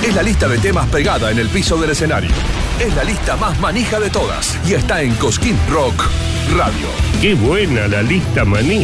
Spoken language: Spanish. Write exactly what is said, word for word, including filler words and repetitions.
Es la lista de temas pegada en el piso del escenario. Es la lista más manija de todas y está en Cosquín Rock Radio. ¡Qué buena la lista maní!